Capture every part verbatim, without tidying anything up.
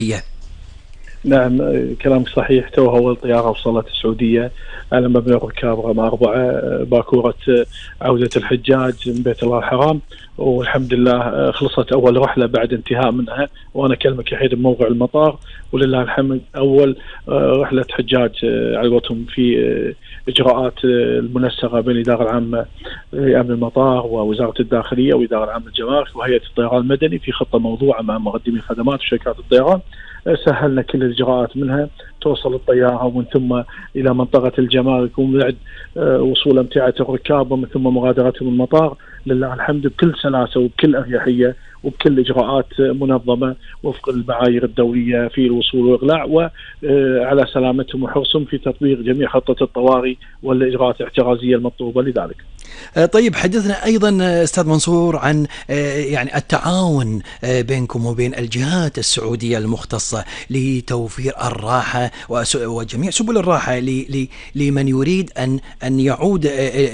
نعم، كلامك صحيح. توها أول طيارة وصلت السعودية على مبنى الركاب رقم أربعة، باكورة عودة الحجاج من بيت الله الحرام، والحمد لله خلصت أول رحلة بعد انتهاء منها، وأنا أكلمك الحين بموقع المطار ولله الحمد. أول رحلة حجاج على قولتهم في إجراءات المنسقة بين الإدارة العامة لأمن المطار ووزارة الداخلية وإدارة العامة للجمارك وهيئة الطيران المدني، في خطة موضوعة مع مقدمي الخدمات وشركات الطيران. سهلنا كل الإجراءات منها توصل الطيارة ومن ثم إلى منطقة الجمارك، ومن بعد وصول أمتعة الركاب ومن ثم مغادرتهم المطار لله الحمد بكل سلاسة وبكل أريحية وبكل إجراءات منظمة وفق المعايير الدولية في الوصول والإقلاع، وعلى سلامتهم وحرصهم في تطبيق جميع خطة الطوارئ والإجراءات الاحترازية المطلوبة لذلك. طيب، حدثنا أيضا أستاذ منصور عن يعني التعاون بينكم وبين الجهات السعودية المختصة لتوفير الراحة وجميع سبل الراحة لمن يريد أن أن يعود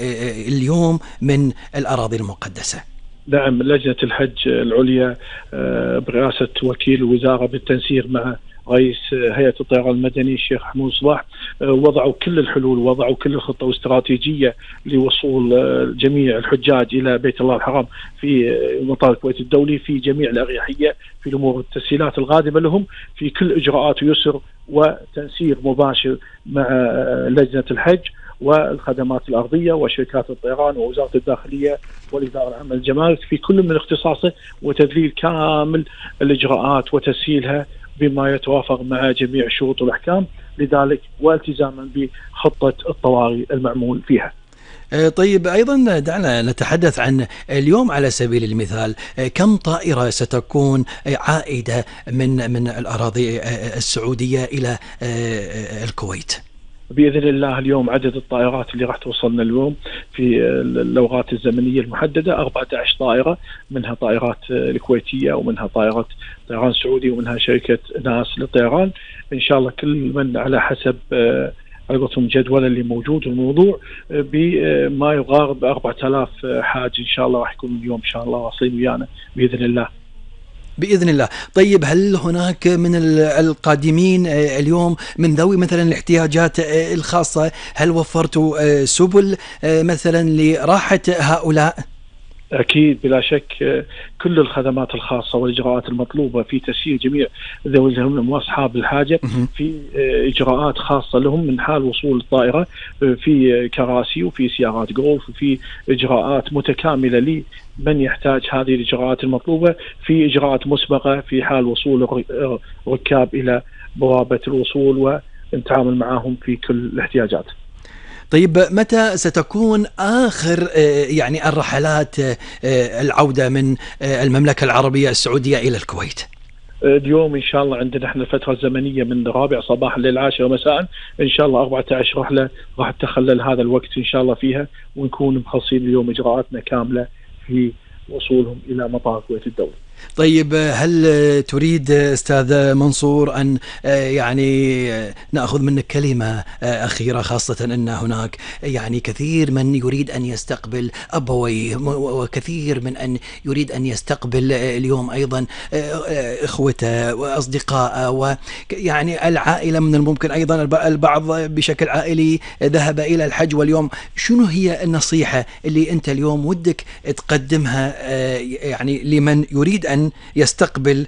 اليوم من الأراضي المقدسة. نعم، لجنة الحج العليا برئاسة وكيل الوزارة بالتنسيق مع رئيس هيئة الطيران المدني الشيخ حمود صلاح وضعوا كل الحلول، وضعوا كل الخطة واستراتيجية لوصول جميع الحجاج إلى بيت الله الحرام في مطار الكويت الدولي في جميع الأريحية في الأمور التسهيلات القادمة لهم في كل إجراءات يسر، وتنسيق مباشر مع لجنة الحج والخدمات الأرضية وشركات الطيران ووزارة الداخلية والإدارة العامة للجمارك في كل من اختصاصه، وتذليل كامل الإجراءات وتسهيلها بما يتوافق مع جميع الشروط والأحكام لذلك، والتزاما بخطة الطوارئ المعمول فيها. طيب، أيضا دعنا نتحدث عن اليوم على سبيل المثال، كم طائرة ستكون عائدة من من الأراضي السعودية إلى الكويت؟ بإذن الله اليوم عدد الطائرات اللي راح توصلنا اليوم في الأوقات الزمنية المحددة أربعة عشر طائرة، منها طائرات الكويتية ومنها طائرات طيران سعودي ومنها شركة ناس للطيران. إن شاء الله كل من على حسب عقدهم جدول اللي موجود الموضوع بما يقارب أربعة آلاف حاج إن شاء الله راح يكون اليوم إن شاء الله واصلين ويانا بإذن الله. بإذن الله. طيب، هل هناك من القادمين اليوم من ذوي مثلا الاحتياجات الخاصة، هل وفرتوا سبل مثلا لراحة هؤلاء؟ أكيد بلا شك، كل الخدمات الخاصة والإجراءات المطلوبة في تسهيل جميع ذوي الهمم وأصحاب الحاجة في إجراءات خاصة لهم من حال وصول الطائرة، في كراسي وفي سيارات جولف وفي إجراءات متكاملة لمن يحتاج هذه الإجراءات المطلوبة، في إجراءات مسبقة في حال وصول الركاب إلى بوابة الوصول ونتعامل معهم في كل الاحتياجات. طيب، متى ستكون آخر يعني الرحلات العودة من المملكة العربية السعودية إلى الكويت؟ اليوم إن شاء الله عندنا احنا الفترة الزمنية من الرابع صباحا للعاشرة مساء، إن شاء الله أربعة عشر رحلة راح تخلل هذا الوقت إن شاء الله فيها، ونكون مخلصين اليوم إجراءاتنا كاملة في وصولهم إلى مطار الكويت الدولي. طيب، هل تريد أستاذ منصور أن يعني نأخذ منك كلمة أخيرة، خاصة أن هناك يعني كثير من يريد أن يستقبل أبويه وكثير من أن يريد أن يستقبل اليوم أيضا إخوته وأصدقائه ويعني العائلة، من الممكن أيضا البعض بشكل عائلي ذهب إلى الحج واليوم، شنو هي النصيحة اللي أنت اليوم ودك تقدمها يعني لمن يريد أن يستقبل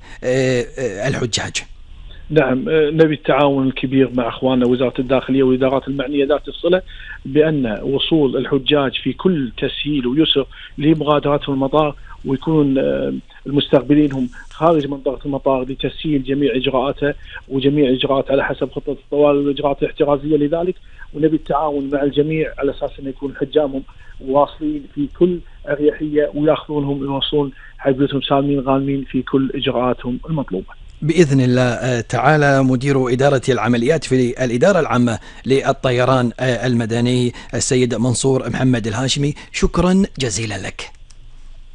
الحجاج؟ نعم، نبي التعاون الكبير مع أخواننا وزارة الداخلية والإدارات المعنية ذات الصلة بأن وصول الحجاج في كل تسهيل ويسر لمغادرتهم المطار، ويكون المستقبلين هم خارج منطقة المطار لتسهيل جميع إجراءاتها وجميع إجراءات على حسب خطة الطوارئ والإجراءات الاحترازية لذلك. ونبي التعاون مع الجميع على أساس أن يكون حجامهم واصلين في كل أريحية ويأخذونهم ويوصلون حجتهم سالمين غانمين في كل إجراءاتهم المطلوبة بإذن الله تعالى. مدير إدارة العمليات في الإدارة العامة للطيران المدني السيد منصور محمد الهاشمي، شكرا جزيلا لك.